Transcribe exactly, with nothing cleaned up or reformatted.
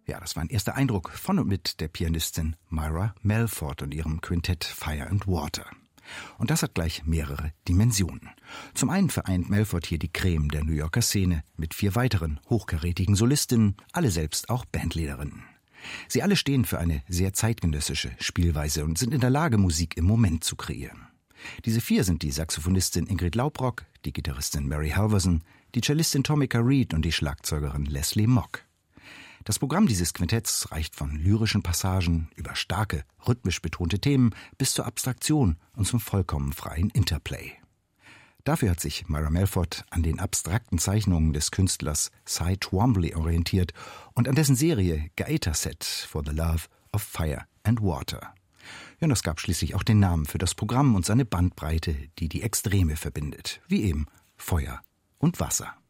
Ja, das war ein erster Eindruck von und mit der Pianistin Myra Melford und ihrem Quintett Fire and Water. Und das hat gleich mehrere Dimensionen. Zum einen vereint Melford hier die Creme der New Yorker Szene mit vier weiteren hochkarätigen Solistinnen, alle selbst auch Bandleaderinnen. Sie alle stehen für eine sehr zeitgenössische Spielweise und sind in der Lage, Musik im Moment zu kreieren. Diese vier sind die Saxophonistin Ingrid Laubrock, die Gitarristin Mary Halverson, die Cellistin Tomica Reed und die Schlagzeugerin Leslie Mock. Das Programm dieses Quintetts reicht von lyrischen Passagen über starke, rhythmisch betonte Themen bis zur Abstraktion und zum vollkommen freien Interplay. Dafür hat sich Myra Melford an den abstrakten Zeichnungen des Künstlers Cy Twombly orientiert und an dessen Serie Gaeta Set for the Love of Fire and Water. Ja, und das gab schließlich auch den Namen für das Programm und seine Bandbreite, die die Extreme verbindet, wie eben Feuer und Wasser.